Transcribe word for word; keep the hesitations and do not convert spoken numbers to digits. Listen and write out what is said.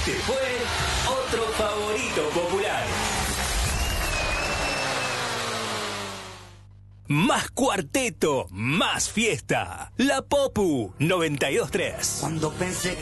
Este fue otro favorito popular. Más cuarteto, más fiesta. La Popu noventa y dos tres. Cuando pensé